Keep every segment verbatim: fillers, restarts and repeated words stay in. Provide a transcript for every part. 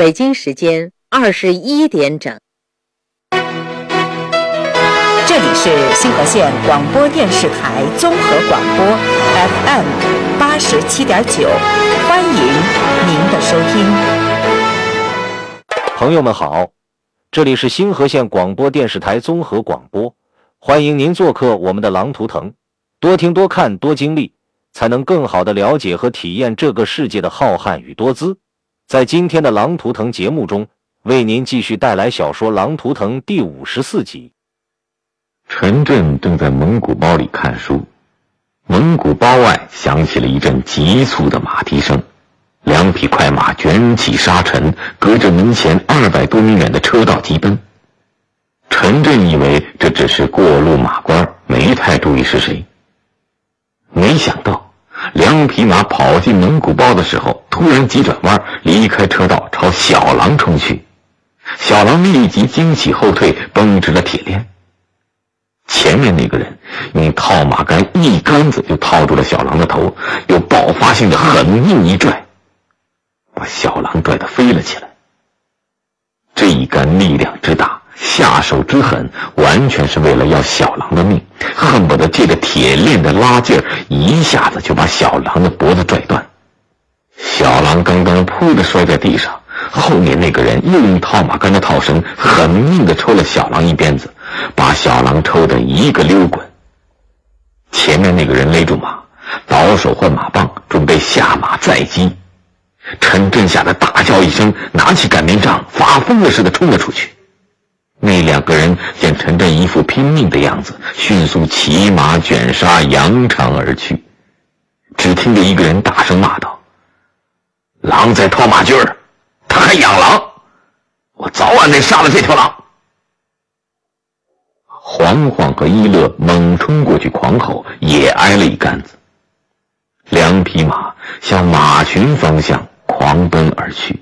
北京时间二十一点整。 这里是新河县广播电视台综合广播 F M 八十七点九，欢迎您的收听。 朋友们好，这里是新河县广播电视台综合广播，欢迎您做客我们的狼图腾，多听多看多经历，才能更好地了解和体验这个世界的浩瀚与多姿。在今天的狼图腾节目中，为您继续带来小说《狼图腾》第五十四集。 陈震正在蒙古包里看书，蒙古包外响起了一阵急促的马蹄声，两匹快马卷起沙尘，隔着门前二百多米远的车道疾奔。陈震以为这只是过路马官，没太注意是谁。没想到两匹马跑进蒙古包的时候，突然急转弯，离开车道，朝小狼冲去。小狼立即惊起后退，绷直了铁链。前面那个人用套马杆一杆子就套住了小狼的头，又爆发性的狠硬一拽，把小狼拽得飞了起来。这一杆力量之大，下手之狠，完全是为了要小狼的命，恨不得借着铁链的拉劲儿，一下子就把小狼的脖子拽断。小狼刚刚扑地摔在地上，后面那个人又用套马杆的套绳狠命地抽了小狼一鞭子，把小狼抽得一个溜滚。前面那个人勒住马，倒手换马棒，准备下马再击。陈震吓得大叫一声，拿起擀面杖，发疯了似的冲了出去。那两个人见陈震一副拼命的样子，迅速骑马卷沙，扬长而去。只听着一个人大声骂道：“狼在套马驹儿，他还养狼，我早晚得杀了这条狼！”黄晃和一乐猛冲过去狂吼，也挨了一杆子。两匹马向马群方向狂奔而去。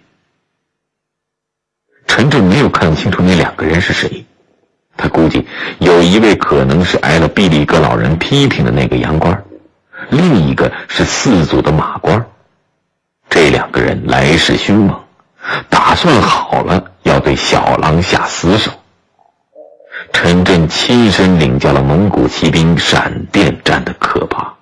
陈震没有看清楚那两个人是谁，他估计有一位可能是挨了毕力格老人批评的那个洋官，另一个是四组的马官。这两个人来势凶猛，打算好了要对小狼下死手。陈震亲身领教了蒙古骑兵闪电战的可怕。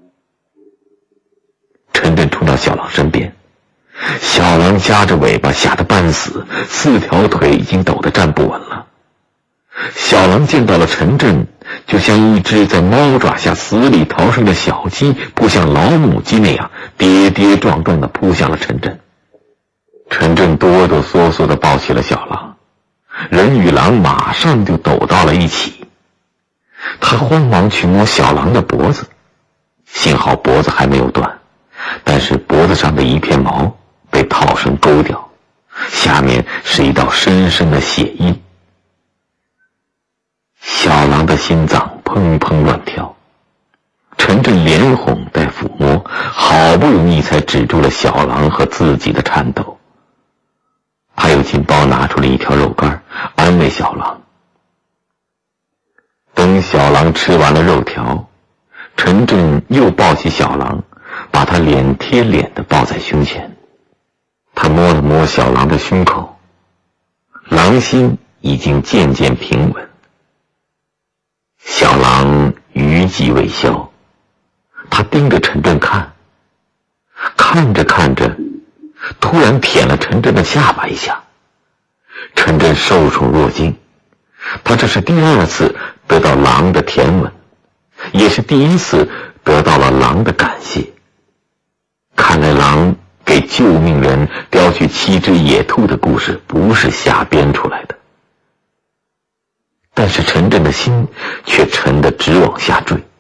陈震冲到小狼身边，小狼夹着尾巴吓得半死，四条腿已经抖得站不稳了。小狼见到了陈震，就像一只在猫爪下死里逃生的小鸡扑向老母鸡那样，跌跌撞撞地扑向了陈震。陈震哆哆嗦嗦地抱起了小狼，人与狼马上就抖到了一起。他慌忙去摸小狼的脖子，幸好脖子还没有断，但是脖子上的一片毛被套绳勾掉，下面是一道深深的血印。小狼的心脏砰砰乱跳，陈震连哄带抚摸，好不容易才止住了小狼和自己的颤抖。他又进包拿出了一条肉干，安慰小狼。等小狼吃完了肉条，陈震又抱起小狼，把他脸贴脸地抱在胸前。他摸了摸小狼的胸口，狼心已经渐渐平稳。小狼余悸未消，他盯着陈震看，看着看着，突然舔了陈震的下巴一下。陈震受宠若惊，他这是第二次得到狼的甜吻，也是第一次得到了狼的感谢。看来狼给救命人叼去七只野兔的故事不是瞎编出来的。但是陈震的心却沉得直往下坠。